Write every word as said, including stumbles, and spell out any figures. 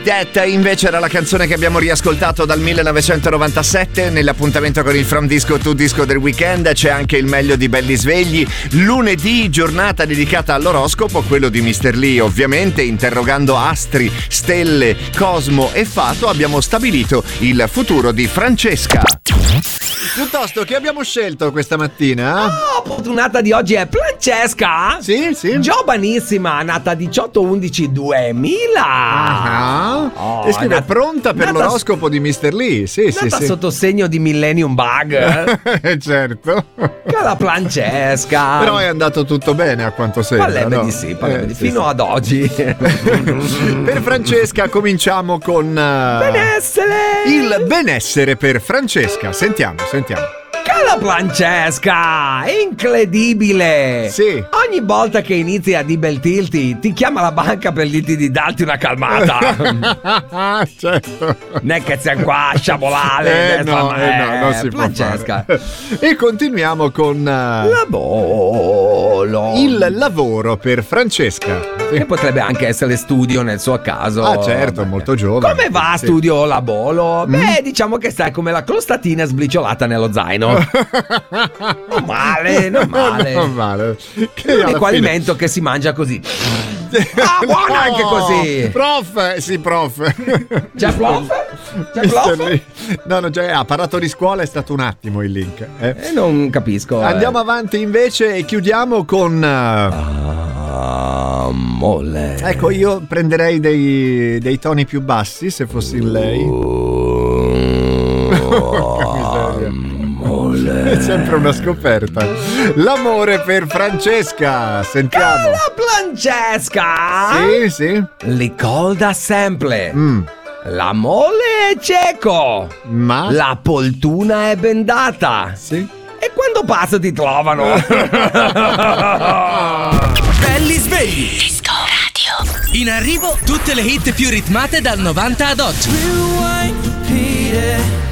That invece era la canzone che abbiamo riascoltato dal millenovecentonovantasette. Nell'appuntamento con il From Disco to Disco del weekend c'è anche il meglio di Belli Svegli. Lunedì, giornata dedicata all'oroscopo, quello di mister Lee ovviamente. Interrogando astri, stelle, cosmo e fato abbiamo stabilito il futuro di Francesca. Piuttosto, che abbiamo scelto questa mattina? Oh, fortunata di oggi è Francesca. Sì, sì. Giovanissima, nata diciotto undici duemila. Ah, oh, e scrive nata, pronta per nata, l'oroscopo di mister Lee. Sì, nata sì, sì. sotto segno di Millennium Bug. Certo. Cara Francesca. Però è andato tutto bene a quanto sembra. Parrebbe no? di sì, parrebbe eh, di sì, fino sì. ad oggi. Per Francesca cominciamo con uh, benessere. Il benessere per Francesca. Sentiamo, sentiamo. Cara Francesca, incredibile! Sì. Ogni volta che inizi a dibeltirti ti chiama la banca per dirti di darti una calmata. Certo. Non è che siamo qua a sciabolare. Eh no, eh no, non si Francesca. può fare. E continuiamo con uh, Lavoro. il lavoro per Francesca. Sì. Che potrebbe anche essere studio nel suo caso. Ah certo, molto giovane. Come va sì. studio o lavoro? Mm. Beh, diciamo che stai come la crostatina sbriciolata nello zaino. Non male, non male. Non male. Che L'unico alla fine... alimento che si mangia così. Ah, buono no, anche così. Prof, sì, prof. C'è prof? C'è mister prof? Lee. No, no, già ha parlato di scuola, è stato un attimo il link. Eh. Eh, non capisco. Andiamo eh. avanti invece e chiudiamo con... Ah, molle. Ecco, io prenderei dei, dei toni più bassi se fossi in lei. Molle. È sempre una scoperta. L'amore per Francesca. Sentiamo. Cara Francesca. Sì, sì. Ricorda sempre. Mm. L'amore è cieco. Ma? La poltrona è bendata. Sì. E quando passa ti trovano. Belli svegli. Disco Radio. In arrivo tutte le hit più ritmate dal novanta ad oggi.